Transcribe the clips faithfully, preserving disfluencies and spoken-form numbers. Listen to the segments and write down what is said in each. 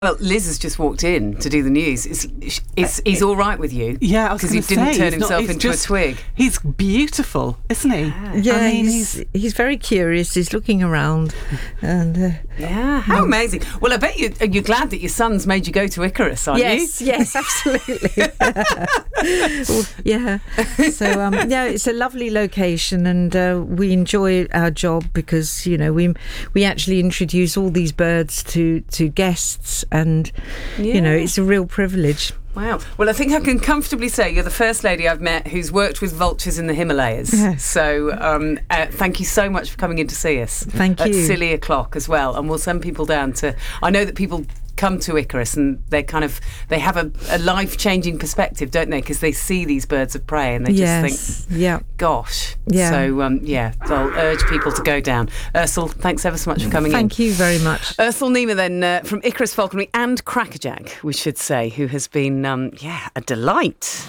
Well, Liz has just walked in to do the news. Is is he's all right with you? Yeah, I was because he gonna didn't say, turn he's not- himself he's into just- a twig. He's beautiful, isn't he? Yeah. Yeah, I mean, he's, he's very curious. He's looking around, and uh, Yeah, how amazing! Well, I bet you you're glad that your son's made you go to Icarus, aren't yes, yes, absolutely. Well, yeah. So um, yeah, it's a lovely location, and uh, we enjoy our job because you know we we actually introduce all these birds to to guests, and you? you know it's a real privilege. Wow. Well, I think I can comfortably say you're the first lady I've met who's worked with vultures in the Himalayas. Yes. So um, uh, thank you so much for coming in to see us. Thank At you. silly o'clock as well. And we'll send people down to... I know that people come to Icarus and they kind of... They have a, a life-changing perspective, don't they? Because they see these birds of prey and they yes. just think, yeah. gosh. Yeah. So, um, yeah, I'll urge people to go down. Ursula, thanks ever so much for coming Thank in. you very much. Ursula Niemer then uh, from Icarus Falconry and Crackerjack, we should say, who has been, um, yeah, a delight.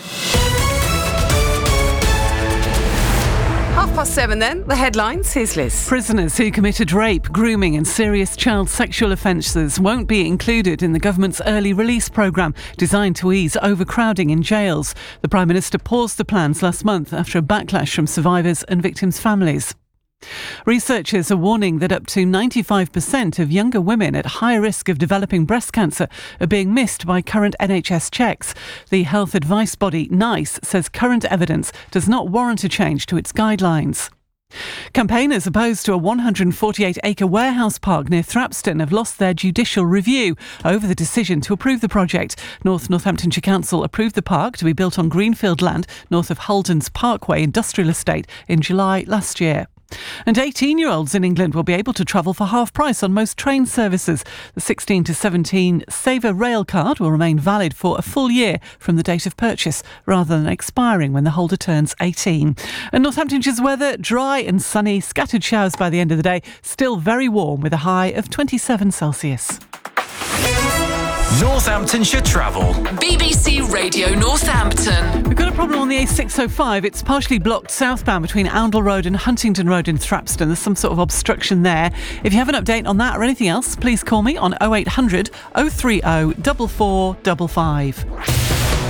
Half past seven then, the headlines. Here's Liz. Prisoners who committed rape, grooming and serious child sexual offences won't be included in the government's early release programme designed to ease overcrowding in jails. The Prime Minister paused the plans last month after a backlash from survivors and victims' families. Researchers are warning that up to ninety-five percent of younger women at high risk of developing breast cancer are being missed by current N H S checks. The health advice body NICE says current evidence does not warrant a change to its guidelines. Campaigners opposed to a one hundred forty-eight acre warehouse park near Thrapston have lost their judicial review over the decision to approve the project. North Northamptonshire Council approved the park to be built on greenfield land north of Holden's Parkway Industrial Estate in July last year. And eighteen-year-olds in England will be able to travel for half price on most train services. The sixteen to seventeen Saver Rail card will remain valid for a full year from the date of purchase, rather than expiring when the holder turns eighteen. And Northamptonshire's weather, dry and sunny, scattered showers by the end of the day, still very warm with a high of twenty-seven Celsius. Northamptonshire Travel. B B C Radio Northampton. We've got a problem on the A six oh five. It's partially blocked southbound between Oundle Road and Huntington Road in Thrapston. There's some sort of obstruction there. If you have an update on that or anything else, please call me on oh eight hundred, oh three oh, four four five five.